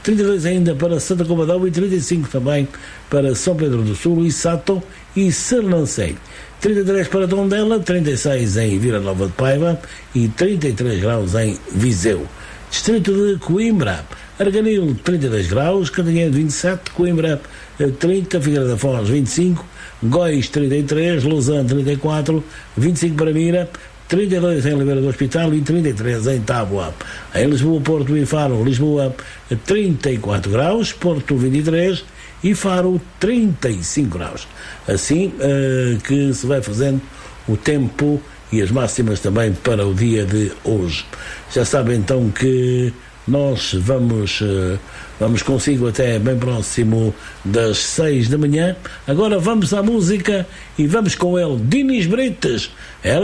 32 ainda para Santa Combadão e 35 também para São Pedro do Sul e Sátão e Sernancelho. 33 para Tondela, 36 em Vila Nova de Paiva e 33 graus em Viseu. Distrito de Coimbra, Arganil 32 graus, Cantanhede 27, Coimbra 30, Figueira da Foz 25, Góis 33, Lausanne 34, 25 para Mira, 32 em Oliveira do Hospital e 33 em Tábua. Em Lisboa, Porto e Faro, Lisboa 34 graus, Porto 23 e Faro 35 graus. Assim que se vai fazendo o tempo e as máximas também para o dia de hoje. Já sabem então que nós vamos consigo até bem próximo das 6 da manhã. Agora vamos à música e vamos com ele, Dinis Brites.